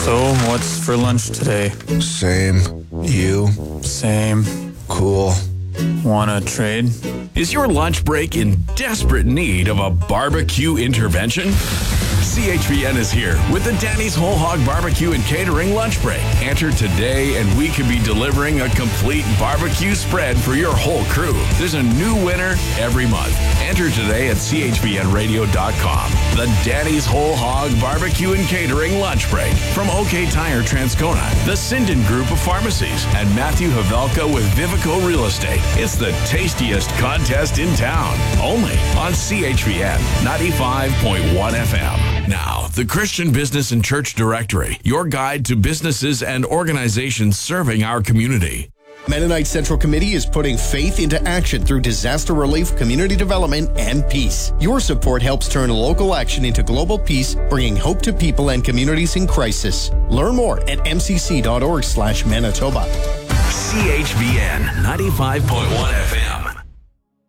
So, what's for lunch today? Same. You? Same. Cool. Wanna trade? Is your lunch break in desperate need of a barbecue intervention? CHVN is here with the Danny's Whole Hog Barbecue and Catering Lunch Break. Enter today and we could be delivering a complete barbecue spread for your whole crew. There's a new winner every month. Enter today at chvnradio.com. The Danny's Whole Hog Barbecue and Catering Lunch Break from OK Tire Transcona, the Sinden Group of Pharmacies, and Matthew Havelka with Vivico Real Estate. It's the tastiest contest in town. Only on CHVN 95.1 FM. Now, the Christian Business and Church Directory, your guide to businesses and organizations serving our community. Mennonite Central Committee is putting faith into action through disaster relief, community development, and peace. Your support helps turn local action into global peace, bringing hope to people and communities in crisis. Learn more at mcc.org/Manitoba. CHVN 95.1 FM.